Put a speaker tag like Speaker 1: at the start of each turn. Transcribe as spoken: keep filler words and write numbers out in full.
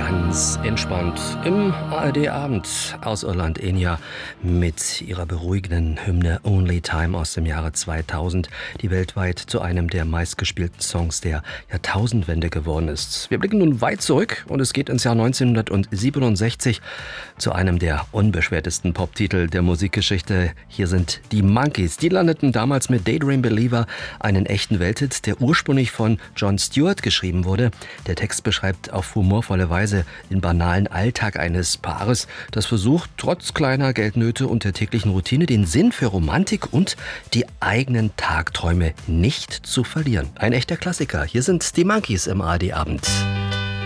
Speaker 1: Ganz entspannt im A R D-Abend aus Irland Enya mit ihrer beruhigenden Hymne Only Time aus dem Jahre zweitausend, die weltweit zu einem der meistgespielten Songs der Jahrtausendwende geworden ist. Wir blicken nun weit zurück und es geht ins Jahr neunzehnhundertsiebenundsechzig zu einem der unbeschwertesten Poptitel der Musikgeschichte. Hier sind die Monkees. Die landeten damals mit Daydream Believer einen echten Welthit, der ursprünglich von Jon Stewart geschrieben wurde. Der Text beschreibt auf humorvolle Weise den banalen Alltag eines Paares, das versucht, trotz kleiner Geldnöte und der täglichen Routine den Sinn für Romantik und die eigenen Tagträume nicht zu verlieren. Ein echter Klassiker. Hier sind die Monkees im A R D-Abend.